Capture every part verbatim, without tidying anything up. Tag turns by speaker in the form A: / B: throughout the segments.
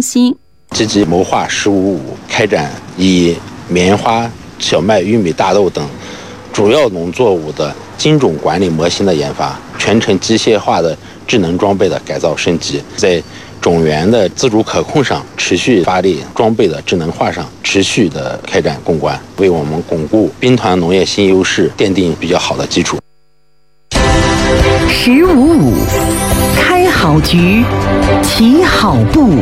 A: 新。
B: 积极谋划“十五五”，开展以棉花、小麦、玉米、大豆等主要农作物的精准管理模型的研发，全程机械化的智能装备的改造升级，在种源的自主可控上持续发力，装备的智能化上持续的开展攻关，为我们巩固兵团农业新优势奠定比较好的基础。
C: 十五五，开好局，起好步。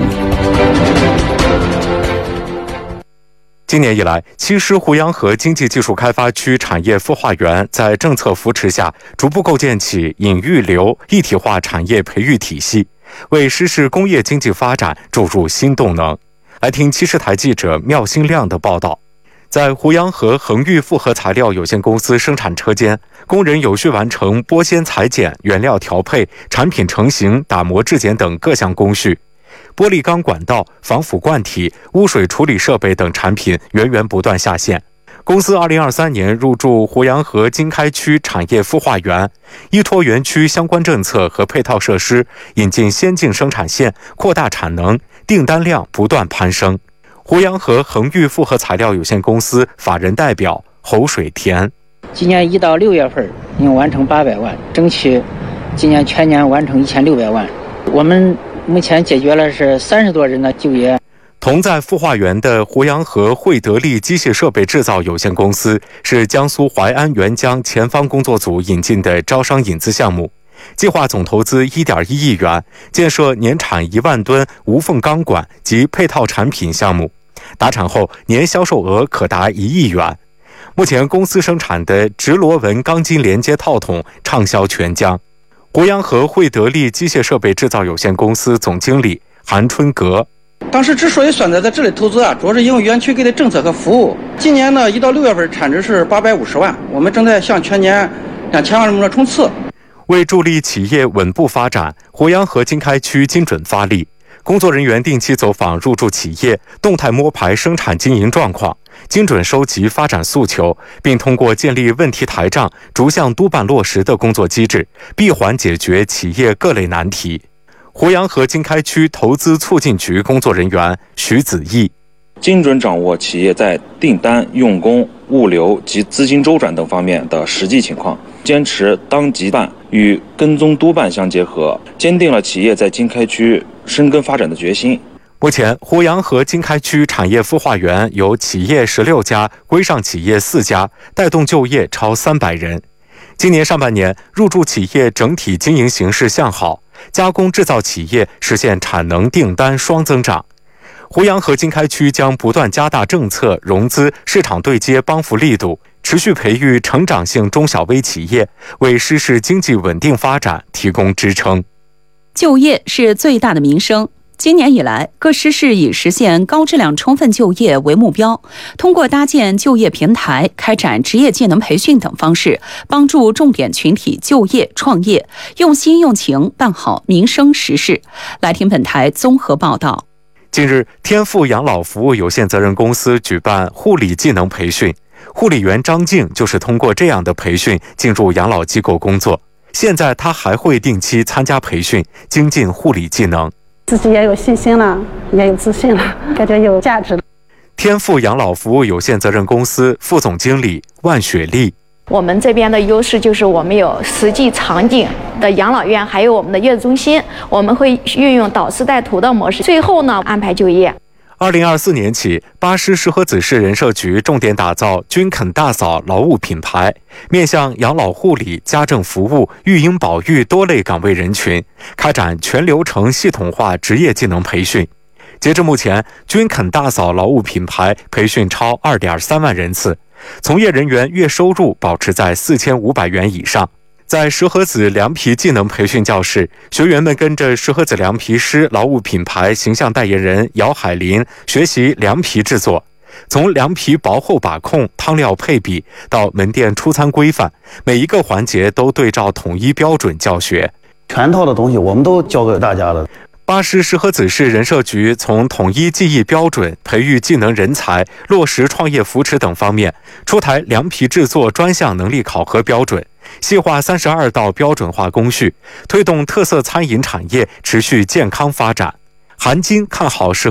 D: 今年以来，西施胡杨河经济技术开发区产业孵化园在政策扶持下，逐步构建起引育留一体化产业培育体系，为实施工业经济发展注入新动能。来听七十台记者缪新亮的报道。在胡杨河恒裕复合材料有限公司生产车间，工人有序完成玻纤裁剪、原料调配、产品成型、打磨质检等各项工序。玻璃钢管道、防腐罐体、污水处理设备等产品源源不断下线。公司二零二三年入驻胡杨河经开区产业孵化园，依托园区相关政策和配套设施，引进先进生产线，扩大产能，订单量不断攀升。胡杨河恒裕复合材料有限公司法人代表侯水田：
E: 今年一到六月份应完成八百万，争取今年全年完成一千六百万。我们目前解决了是三十多人的就业。
D: 同在孵化园的胡杨河惠德利机械设备制造有限公司是江苏淮安沅江前方工作组引进的招商引资项目，计划总投资 一点一亿元，建设年产一万吨无缝钢管及配套产品项目，达产后年销售额可达一亿元。目前公司生产的直螺纹钢筋连接套筒畅销全江。胡杨河惠德利机械设备制造有限公司总经理韩春阁：
F: 当时之所以选择在这里投资啊，主要是因为园区给的政策和服务。今年呢，一到六月份产值是八百五十万，我们正在向全年两千万的目标冲刺。
D: 为助力企业稳步发展，胡杨河经开区精准发力，工作人员定期走访入驻企业，动态摸排生产经营状况，精准收集发展诉求，并通过建立问题台账、逐项督办落实的工作机制，闭环解决企业各类难题。胡杨河经开区投资促进局工作人员徐子毅：
G: 精准掌握企业在订单、用工、物流及资金周转等方面的实际情况，坚持当即办与跟踪督办相结合，坚定了企业在经开区深耕发展的决心。
D: 目前，胡杨河经开区产业孵化园由企业十六家、规上企业四家，带动就业超三百人。今年上半年，入驻企业整体经营形势向好，加工制造企业实现产能订单双增长。胡杨河经开区将不断加大政策、融资、市场对接帮扶力度，持续培育成长性中小微企业，为实施经济稳定发展提供支撑。
A: 就业是最大的民生。今年以来，各市市以实现高质量充分就业为目标，通过搭建就业平台、开展职业技能培训等方式，帮助重点群体就业创业，用心用情办好民生实事。来听本台综合报道。
D: 近日，天赋养老服务有限责任公司举办护理技能培训，护理员张静就是通过这样的培训进入养老机构工作。现在他还会定期参加培训，精进护理技能。
H: 自己也有信心了，也有自信了，感觉有价值。
D: 天赋养老服务有限责任公司副总经理万雪丽：
I: 我们这边的优势就是我们有实际场景的养老院，还有我们的月子中心，我们会运用导师带徒的模式，最后呢安排就业。
D: 二零二四年起，巴师石河子市人社局重点打造均肯大嫂劳务品牌，面向养老护理、家政服务、育婴保育多类岗位人群，开展全流程系统化职业技能培训。截至目前，均肯大嫂劳务品牌培训超 二点三万人次，从业人员月收入保持在四千五百元以上。在石河子凉皮技能培训教室，学员们跟着石河子凉皮师劳务品牌形象代言人姚海林学习凉皮制作，从凉皮薄厚把控、汤料配比到门店出餐规范，每一个环节都对照统一标准教学，
J: 全套的东西我们都教给大家了。
D: 巴师石河子市人社局从统一技艺标准、培育技能人才、落实创业扶持等方面，出台凉皮制作专项能力考核标准，细化三十二道标准化工序，推动特色餐饮产业持续健康发展。韩金看好是